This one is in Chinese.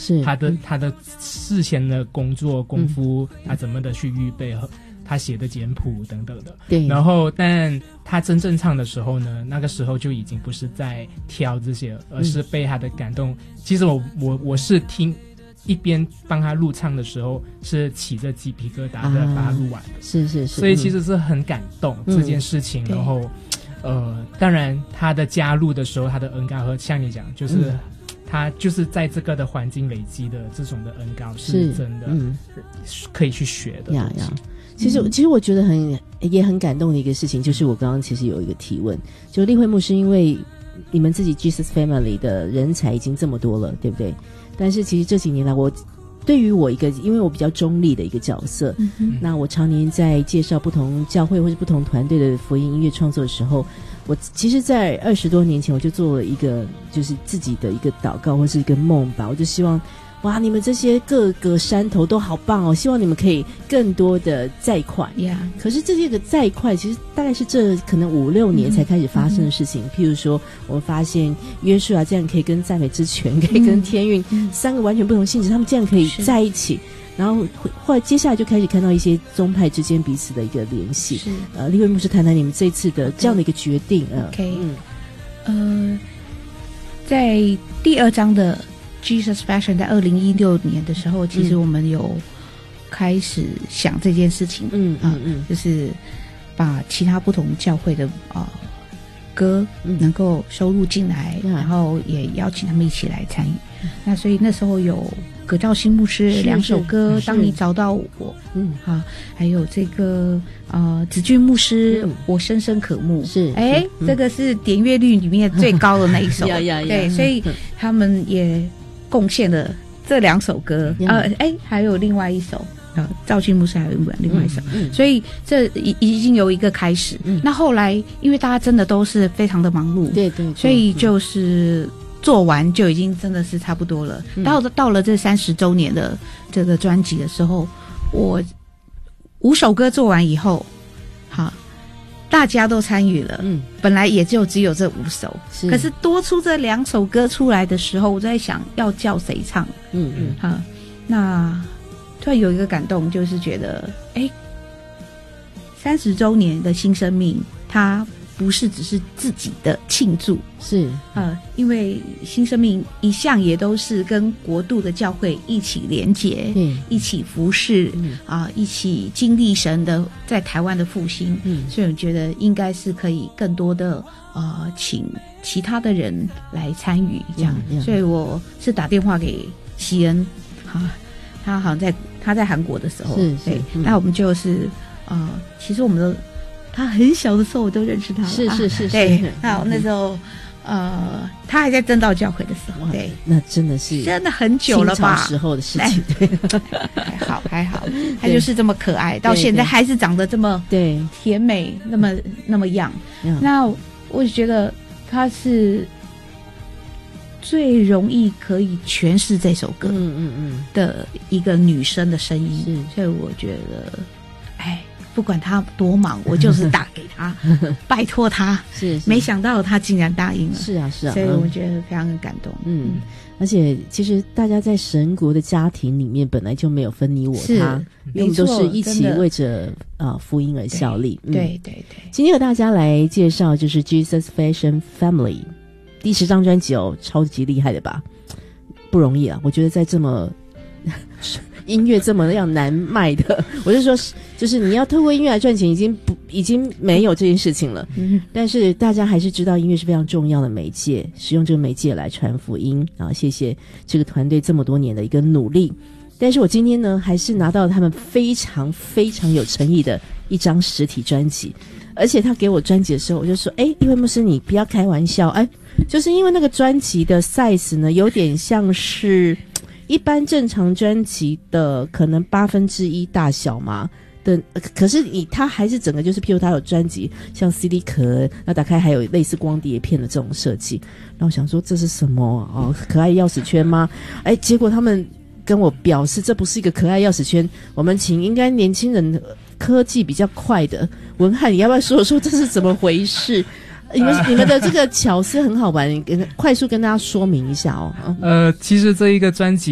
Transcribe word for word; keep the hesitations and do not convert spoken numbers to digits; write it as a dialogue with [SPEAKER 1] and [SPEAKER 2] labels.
[SPEAKER 1] 是
[SPEAKER 2] 他的、嗯、他的事前的工作功夫、嗯、他怎么的去预备和他写的简谱等等的。
[SPEAKER 1] 对，
[SPEAKER 2] 然后但他真正唱的时候呢，那个时候就已经不是在挑这些，而是被他的感动、嗯、其实我我我是听一边帮他录唱的时候是起着鸡皮疙瘩的把他录完的、啊、
[SPEAKER 1] 是是是，
[SPEAKER 2] 所以其实是很感动、嗯、这件事情、嗯、然后呃，当然他的加入的时候他的恩高和像你讲就是、嗯他就是在这个的环境累积的这种的恩高是真的、嗯、可以去学的呀呀。
[SPEAKER 1] 其实、嗯、其实我觉得很也很感动的一个事情，就是我刚刚其实有一个提问，就立慧牧师，因为你们自己 Jesus Family 的人才已经这么多了，对不对？但是其实这几年来，我对于我一个因为我比较中立的一个角色、嗯、那我常年在介绍不同教会或是不同团队的福音音乐创作的时候，我其实在二十多年前我就做了一个就是自己的一个祷告或是一个梦吧，我就希望哇你们这些各个山头都好棒哦，希望你们可以更多的再快、yeah. 可是这些个再快其实大概是这可能五六年才开始发生的事情、嗯、譬如说我们发现约书亚这样可以跟赞美之泉可以跟天韵、嗯、三个完全不同性质他们这样可以在一起，然后后来接下来就开始看到一些宗派之间彼此的一个联系。是呃，立慧牧师谈谈你们这次的这样的一个决定。呃
[SPEAKER 3] OK， 嗯、呃，在第二章的 Jesus Fashion 在二零一六年的时候，其实我们有开始想这件事情，嗯嗯嗯、呃，就是把其他不同教会的啊、呃、歌能够收录进来、嗯，然后也邀请他们一起来参与。嗯、那所以那时候有葛兆新牧师两首歌，当你找到我，嗯，好，还有这个呃子俊牧师、嗯，我深深渴慕，是，哎、嗯，这个是点阅率里面最高的那一首，对，所以他们也贡献了这两首歌，嗯、呃，哎，还有另外一首。呃，赵俊牧师还有另外一首、嗯嗯，所以这已已经有一个开始、嗯。那后来，因为大家真的都是非常的忙碌，对 对, 对，所以就是做完就已经真的是差不多了。嗯、到到了这三十周年的这个专辑的时候，我五首歌做完以后，好，大家都参与了。嗯，本来也就只有这五首，是可是多出这两首歌出来的时候，我在想要叫谁唱？嗯嗯，好，那。突然有一个感动，就是觉得，哎，三十周年的新生命，它不是只是自己的庆祝，是呃，因为新生命一向也都是跟国度的教会一起连结，对，一起服侍，嗯啊、呃，一起经历神的在台湾的复兴，嗯，所以我觉得应该是可以更多的呃，请其他的人来参与这样，嗯、所以我是打电话给西恩，哈。他好像在他在韩国的时候，是是对、嗯，那我们就是呃，其实我们都他很小的时候我都认识他了，
[SPEAKER 1] 是是是，
[SPEAKER 3] 啊、对，那那时候呃，他还在真道教会的时候，对，
[SPEAKER 1] 那真的是
[SPEAKER 3] 真的很久了吧？
[SPEAKER 1] 清朝时候的事情，对，
[SPEAKER 3] 还好还好，他就是这么可爱，到现在还是长得这么对甜美，那么那么样。那我也觉得他是。最容易可以诠释这首歌嗯嗯嗯的一个女生的声音，嗯、所以我觉得，哎，不管她多忙，我就是打给她，拜托她。是，没想到她竟然答应了。是啊，是啊，所以我觉得非常的感动。嗯，嗯
[SPEAKER 1] 而且其实大家在神国的家庭里面本来就没有分你我他，因为我们都是一起为着啊、呃、福音而效力。
[SPEAKER 3] 对、嗯、对对对。
[SPEAKER 1] 今天和大家来介绍就是 Jesus Fashion Family。第十张专辑哦，超级厉害的吧？不容易啊！我觉得在这么音乐这么样难卖的，我就说，就是你要透过音乐来赚钱，已经不已经没有这件事情了。嗯，但是大家还是知道音乐是非常重要的媒介，使用这个媒介来传福音啊！谢谢这个团队这么多年的一个努力。但是我今天呢，还是拿到他们非常非常有诚意的一张实体专辑。而且他给我专辑的时候，我就说：“哎，立慧牧师，你不要开玩笑，哎，就是因为那个专辑的 size 呢，有点像是一般正常专辑的可能八分之一大小嘛的，可是你它还是整个就是，譬如它有专辑像 C D 壳，那打开还有类似光碟片的这种设计，然后我想说这是什么哦，可爱钥匙圈吗？哎，结果他们跟我表示这不是一个可爱钥匙圈，我们请应该年轻人。”科技比较快的文翰，你要不要说说这是怎么回事？你们你们的这个巧思很好玩，你跟快速跟大家说明一下哦。
[SPEAKER 2] 呃，其实这一个专辑